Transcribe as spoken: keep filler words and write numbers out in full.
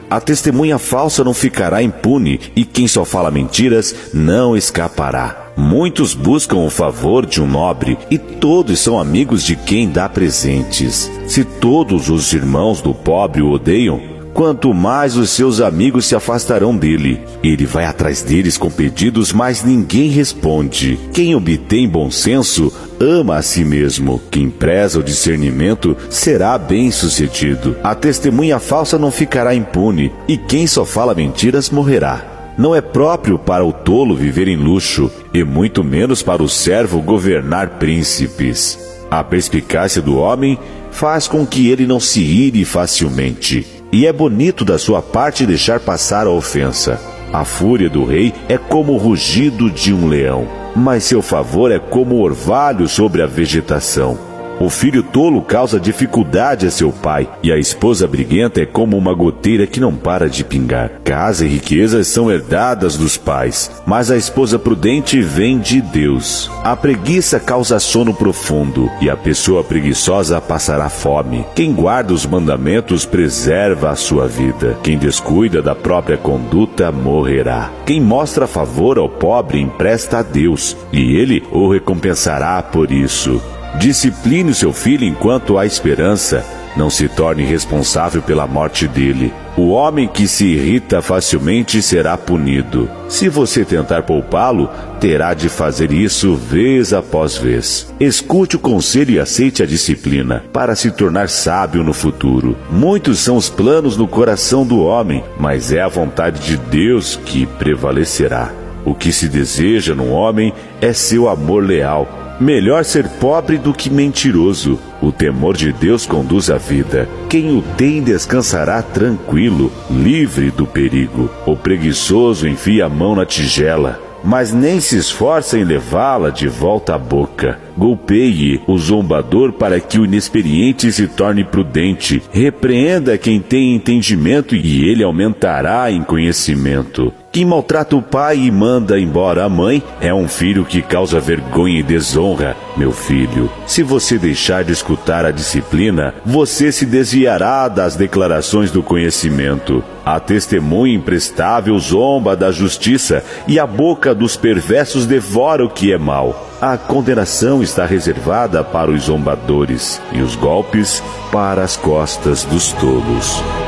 A testemunha falsa não ficará impune, e quem só fala mentiras não escapará. Muitos buscam o favor de um nobre, e todos são amigos de quem dá presentes. Se todos os irmãos do pobre o odeiam, quanto mais os seus amigos se afastarão dele. Ele vai atrás deles com pedidos, mas ninguém responde. Quem obtém bom senso ama a si mesmo. Quem preza o discernimento será bem-sucedido. A testemunha falsa não ficará impune, e quem só fala mentiras morrerá. Não é próprio para o tolo viver em luxo, e muito menos para o servo governar príncipes. A perspicácia do homem faz com que ele não se ire facilmente, e é bonito da sua parte deixar passar a ofensa. A fúria do rei é como o rugido de um leão, mas seu favor é como o orvalho sobre a vegetação. O filho tolo causa dificuldade a seu pai, e a esposa briguenta é como uma goteira que não para de pingar. Casa e riquezas são herdadas dos pais, mas a esposa prudente vem de Deus. A preguiça causa sono profundo, e a pessoa preguiçosa passará fome. Quem guarda os mandamentos preserva a sua vida. Quem descuida da própria conduta morrerá. Quem mostra favor ao pobre empresta a Deus, e ele o recompensará por isso. Discipline o seu filho enquanto há esperança. Não se torne responsável pela morte dele. O homem que se irrita facilmente será punido. Se você tentar poupá-lo, terá de fazer isso vez após vez. Escute o conselho e aceite a disciplina, para se tornar sábio no futuro. Muitos são os planos no coração do homem, mas é a vontade de Deus que prevalecerá. O que se deseja no homem é seu amor leal. Melhor ser pobre do que mentiroso. O temor de Deus conduz à vida. Quem o tem descansará tranquilo, livre do perigo. O preguiçoso enfia a mão na tigela, mas nem se esforça em levá-la de volta à boca. Golpeie o zombador para que o inexperiente se torne prudente. Repreenda quem tem entendimento e ele aumentará em conhecimento. Quem maltrata o pai e manda embora a mãe é um filho que causa vergonha e desonra. Meu filho, se você deixar de escutar a disciplina, você se desviará das declarações do conhecimento. A testemunha imprestável zomba da justiça, e a boca dos perversos devora o que é mal. A condenação está reservada para os zombadores, e os golpes para as costas dos tolos.